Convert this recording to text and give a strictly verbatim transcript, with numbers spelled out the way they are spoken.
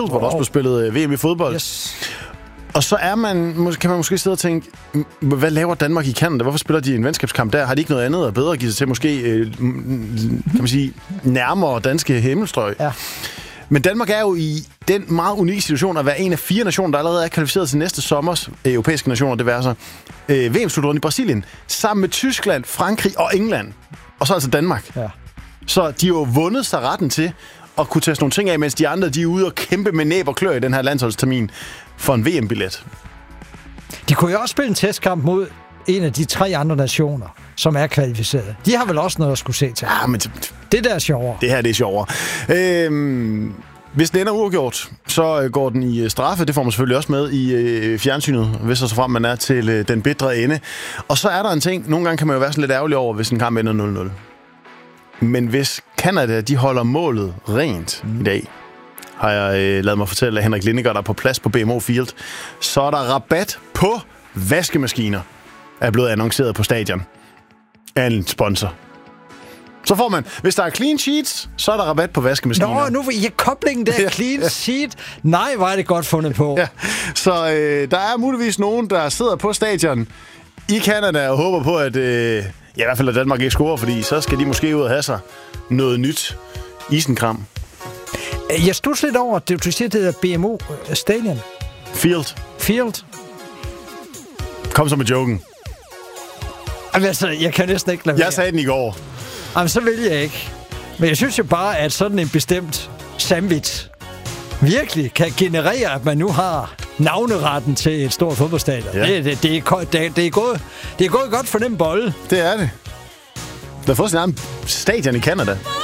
Field, hvor oh. der også blev spillet V M i fodbold. Yes. Og så er man, kan man måske sidde og tænke, hvad laver Danmark i Canada? Hvorfor spiller de en venskabskamp der? Har de ikke noget andet og bedre at give sig til måske, kan man sige, nærmere danske himmelstrøg? Ja. Men Danmark er jo i den meget unikke situation at være en af fire nationer, der allerede er kvalificeret til næste sommers europæiske nationer, det vil altså øh, V M-slutrunden i Brasilien, sammen med Tyskland, Frankrig og England. Og så altså Danmark. Ja. Så de har jo vundet sig retten til at kunne tage sådan nogle ting af, mens de andre de er ude og kæmpe med næb og klør i den her landsholdstermin for en V M-billet. De kunne jo også spille en testkamp mod en af de tre andre nationer, som er kvalificeret. De har vel også noget at skulle se til. Ja, men det der er sjovere. Det her det er sjovere. Øhm, hvis den ender uafgjort, så går den i straffe. Det får man selvfølgelig også med i øh, fjernsynet, hvis så frem man er til øh, den bitre ende. Og så er der en ting. Nogle gange kan man jo være sådan lidt ærgerlig over, hvis en kamp ender nul nul. Men hvis Canada, de holder målet rent mm. i dag, har jeg øh, ladet mig fortælle, at Henrik Lindegaard er på plads på B M O Field, så er der rabat på vaskemaskiner, er blevet annonceret på stadion af en sponsor. Så får man, hvis der er clean sheets, så er der rabat på vaskemaskiner. Nå, nu ja, koblingen der, clean ja. sheet. Nej, hvor er det godt fundet på. Ja. Så øh, der er muligvis nogen, der sidder på stadion i Canada og håber på, at øh, ja, i hvert fald at Danmark ikke scorer, fordi så skal de måske ud og have sig noget nyt isenkram. Jeg studser lidt over, det du siger, det hedder B M O Stadion. Field. Field. Kom så med joken. Altså, jeg kan næsten ikke lade være. Jeg sagde den i går. Jamen, så vil jeg ikke. Men jeg synes jo bare, at sådan en bestemt sandwich virkelig kan generere, at man nu har navneretten til et stort fodboldstadion. Ja. Det, det, det, er, det, det, er gået, det er gået godt for den bolle. Det er det. Der har fået sin egen stadion i Canada.